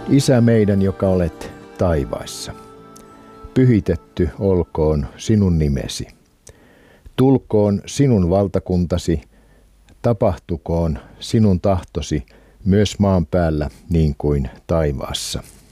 Isä meidän, joka olet taivaissa, pyhitetty olkoon sinun nimesi. Tulkoon sinun valtakuntasi, tapahtukoon sinun tahtosi myös maan päällä niin kuin taivaassa.